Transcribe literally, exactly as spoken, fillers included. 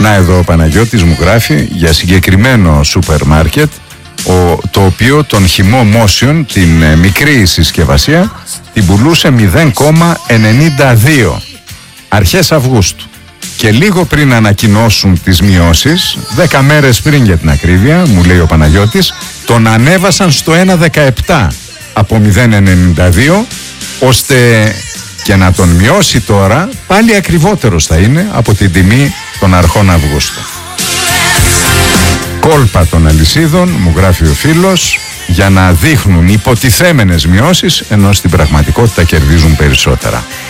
Να εδώ ο Παναγιώτης μου γράφει για συγκεκριμένο σούπερ μάρκετ, το οποίο τον χυμό Motion, την ε, μικρή συσκευασία, την πουλούσε μηδέν κόμμα ενενήντα δύο αρχές Αυγούστου. Και λίγο πριν ανακοινώσουν τις μειώσεις, δέκα μέρες πριν για την ακρίβεια, μου λέει ο Παναγιώτης, τον ανέβασαν στο ένα κόμμα δεκαεπτά από μηδέν κόμμα ενενήντα δύο, ώστε και να τον μειώσει τώρα πάλι ακριβότερος θα είναι από την τιμή των αρχών Αυγούστου. Κόλπα των αλυσίδων, μου γράφει ο φίλος, για να δείχνουν υποτιθέμενες μειώσεις, ενώ στην πραγματικότητα κερδίζουν περισσότερα.